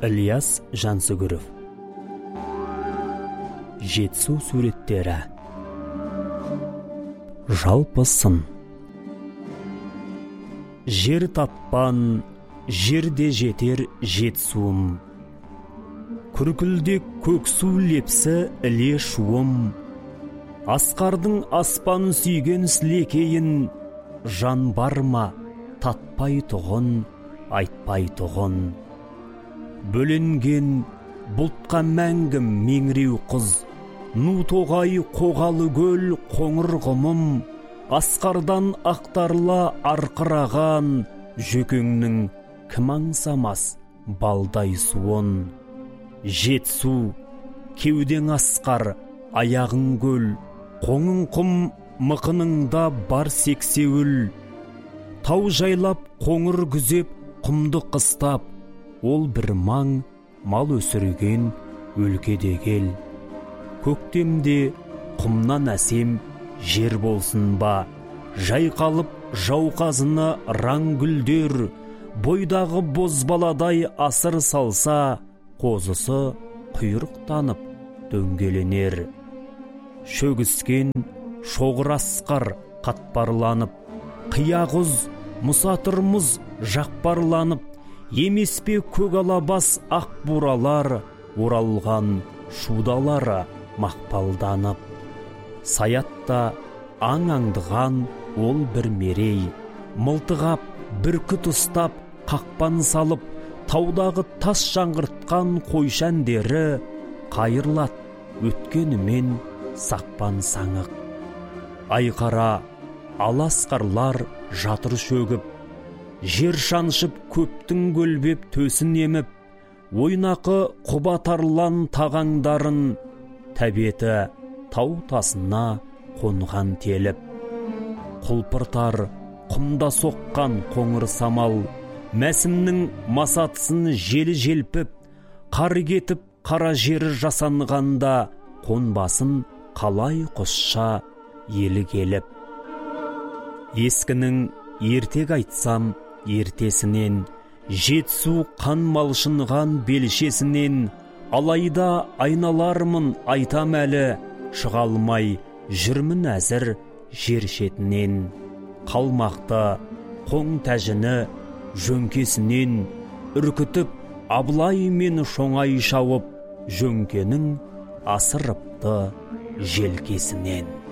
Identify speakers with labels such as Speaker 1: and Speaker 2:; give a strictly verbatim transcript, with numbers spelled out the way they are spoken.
Speaker 1: Ілияс Жансүгіров. Жетісу суреттері. Жалпы сын. Жер таппан, жерде жетер жетісуым. Күркілдек көксу лепсі іле шуым. Асқардың аспан сүйген сілекейін, жан бар ма татпай тұғын, айтпай тұғын. Бөленген бұлтқа мәңгім меңіреу қыз, ну тоғай қоғалы көл қоңыр ғымым, асқардан ақтарла арқыраған, жөкеңнің кім аңсамас балдай суын. Жетісу, кеудең асқар, аяғың көл, қоңың құм, мықыныңда бар сексеуіл. Тау жайлап қоңыр күзеп, құмды қыстап, ол бір маң, мал өсірген өлкеде кел. Көктемде құмнан әсем жер болсын ба, жайқалып жауқазыны раң гүлдер, бойдағы бозбаладай асыр салса, қозысы құйрықтанып дөңгеленер. Шөгіскен шоғыр асқар қатпарланып, қияғыз мұсатырмыз жақпарланып, емеспе көк алабас ақ буралар, оралған шудалары мақпалданып. Саятта аң аңдыған ол бір мерей, мылтығап бүркіт ұстап қақпан салып, таудағы тас жаңғыртқан қойшәндері қайырлат өткенімен сақпан саңық. Айқара аласқарлар жатыр шөгіп, жер шаншып көптің көлбеп төсін еміп, ойнақы құбатарлан тағаңдарын, тәбеті тау тасына қонған теліп. Құлпыртар құмда соққан қоңыр самал, мәсімнің масатысын желі желпіп, қар кетіп қара жері жасанғанда, қонбасын қалай құсша елі келіп. Ескінің ертек айтсам ертесінен, жетісу қан малшынған белшесінен, алайда айналармын айтам әлі, шыға алмай жүрмін әзір жер шетінен. Қалмақты қоң тәжіні жөңкесінен, үркітіп Абылай мен шоңай шауып, жөңкенің асырыпты желкесінен.